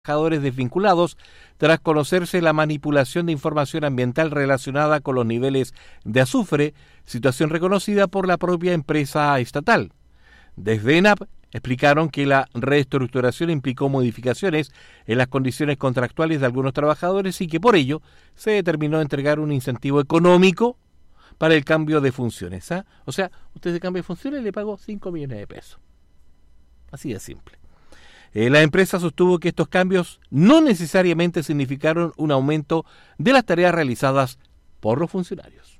trabajadores desvinculados tras conocerse la manipulación de información ambiental relacionada con los niveles de azufre, situación reconocida por la propia empresa estatal. Desde ENAP explicaron que la reestructuración implicó modificaciones en las condiciones contractuales de algunos trabajadores y que por ello se determinó entregar un incentivo económico para el cambio de funciones. O sea, usted se cambia de funciones y le pagó 5 millones de pesos. Así de simple. La empresa sostuvo que estos cambios no necesariamente significaron un aumento de las tareas realizadas por los funcionarios.